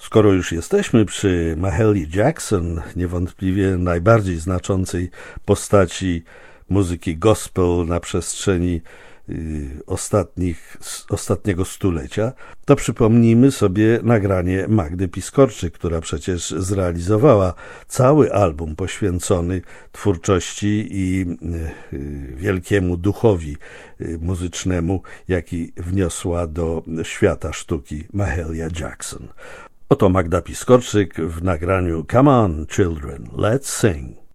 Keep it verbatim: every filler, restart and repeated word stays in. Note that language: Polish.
Skoro już jesteśmy przy Mahalia Jackson, niewątpliwie najbardziej znaczącej postaci muzyki gospel na przestrzeni ostatnich, ostatniego stulecia, to przypomnijmy sobie nagranie Magdy Piskorczyk, która przecież zrealizowała cały album poświęcony twórczości i wielkiemu duchowi muzycznemu, jaki wniosła do świata sztuki Mahalia Jackson. Oto Magda Piskorczyk w nagraniu Come on, children, let's sing.